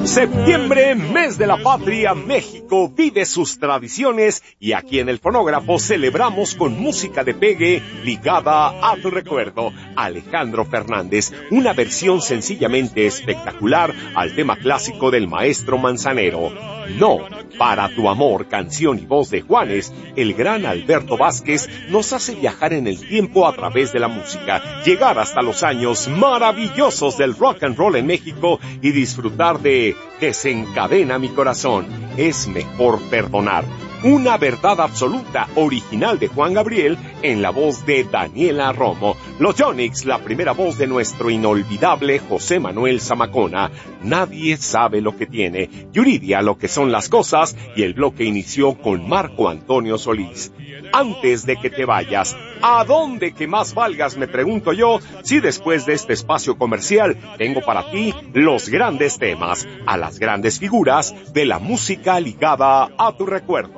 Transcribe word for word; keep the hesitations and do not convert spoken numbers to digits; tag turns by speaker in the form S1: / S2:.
S1: Septiembre, mes de la patria, México vive sus tradiciones y aquí en el Fonógrafo celebramos con música de pegue ligada a tu recuerdo. Alejandro Fernández, una versión sencillamente espectacular al tema clásico del maestro Manzanero. No, para tu amor, canción y voz de Juanes, el gran Alberto Vázquez nos hace viajar en el tiempo a través de la música, llegar hasta los años maravillosos del rock and roll en México y disfrutar de Desencadena mi corazón, es mejor perdonar. Una verdad absoluta, original de Juan Gabriel, en la voz de Daniela Romo. Los Yonix, la primera voz de nuestro inolvidable José Manuel Zamacona. Nadie sabe lo que tiene. Yuridia, lo que son las cosas. Y el bloque inició con Marco Antonio Solís. Antes de que te vayas, ¿a dónde que más valgas? Me pregunto yo, si después de este espacio comercial tengo para ti los grandes temas, a las grandes figuras de la música ligada a tu recuerdo.